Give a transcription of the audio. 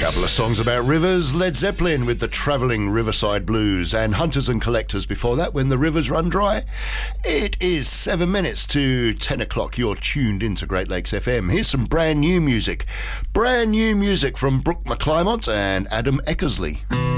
Couple of songs about rivers. Led Zeppelin with the Travelling Riverside Blues, and Hunters and Collectors before that, When the Rivers Run Dry. It is 7 minutes to 10 o'clock. You're tuned into Great Lakes FM. Here's some brand new music. Brand new music from Brooke McClymont and Adam Eckersley.